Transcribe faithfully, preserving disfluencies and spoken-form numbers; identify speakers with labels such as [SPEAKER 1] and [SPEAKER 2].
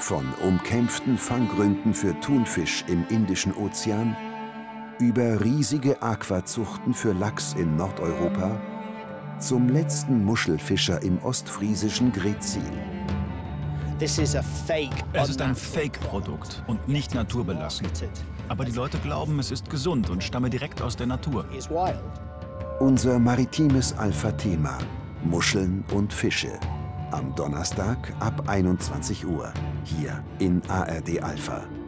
[SPEAKER 1] Von umkämpften Fanggründen für Thunfisch im Indischen Ozean über riesige Aquazuchten für Lachs in Nordeuropa zum letzten Muschelfischer im ostfriesischen Greetsiel.
[SPEAKER 2] Es ist ein
[SPEAKER 3] Fake-Produkt und nicht naturbelassen. Aber die Leute glauben, es ist gesund und stamme direkt aus der Natur.
[SPEAKER 1] Unser maritimes Alpha-Thema: Muscheln und Fische. Am Donnerstag ab einundzwanzig Uhr, hier in A R D Alpha.